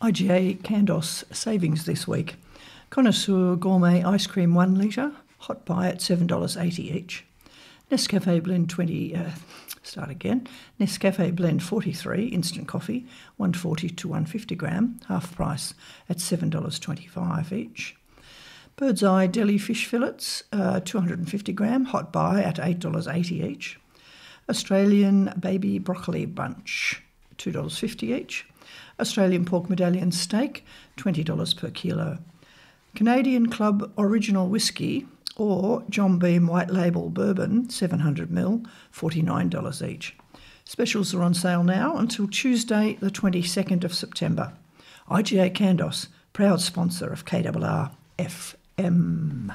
IGA Candos savings this week. Connoisseur Gourmet Ice Cream 1 litre, hot buy at $7.80 each. Nescafe Blend Nescafe Blend 43 instant coffee, 140 to 150 gram, half price at $7.25 each. Bird's Eye Deli Fish Fillets, 250 gram, hot buy at $8.80 each. Australian Baby Broccoli Bunch, $2.50 each. Australian Pork Medallion Steak, $20 per kilo. Canadian Club Original Whiskey or John Beam White Label Bourbon, 700ml, $49 each. Specials are on sale now until Tuesday the 22nd of September. IGA Candos, proud sponsor of KRR FM.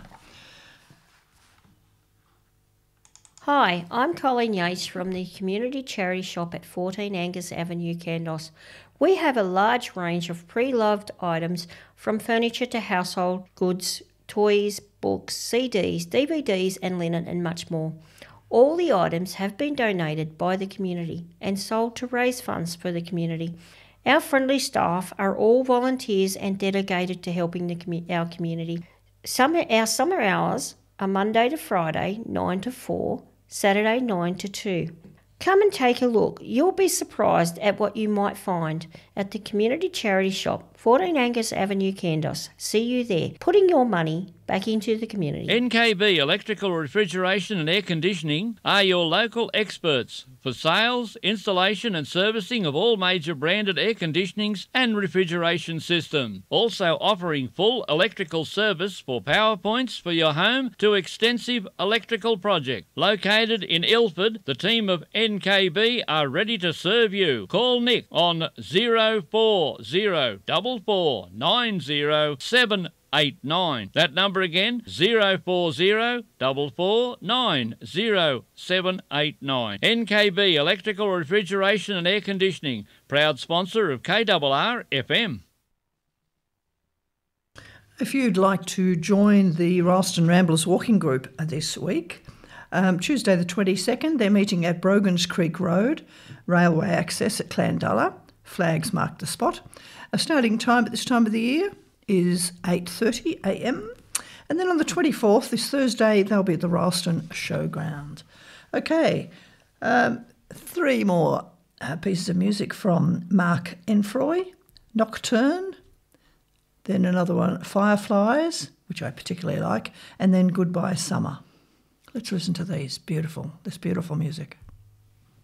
Hi, I'm Colleen Yates from the Community Charity Shop at 14 Angus Avenue, Candos. We have a large range of pre-loved items from furniture to household goods, toys, books, CDs, DVDs and linen and much more. All the items have been donated by the community and sold to raise funds for the community. Our friendly staff are all volunteers and dedicated to helping our community. Our summer hours are Monday to Friday, 9 to 4, Saturday 9 to 2. Come and take a look. You'll be surprised at what you might find at the Community Charity Shop, 14 Angus Avenue, Candos. See you there, putting your money back into the community. NKB Electrical Refrigeration and Air Conditioning are your local experts for sales, installation and servicing of all major branded air conditionings and refrigeration systems. Also offering full electrical service for power points for your home to extensive electrical project. Located in Ilford, the team of NKB are ready to serve you. Call Nick on 0404490789. That number again, 0404490789. NKB Electrical Refrigeration and Air Conditioning, proud sponsor of KRR FM. If you'd like to join the Ralston Ramblers walking group this week, Tuesday the 22nd, they're meeting at Brogans Creek Road, railway access at Clandullah. Flags mark the spot. A starting time at this time of the year is 8:30 a.m. And then on the 24th, this Thursday, they'll be at the Ralston Showground. Okay, 3 more pieces of music from Mark Enfroy, Nocturne, then another one, Fireflies, which I particularly like, and then Goodbye Summer. Let's listen to this beautiful music.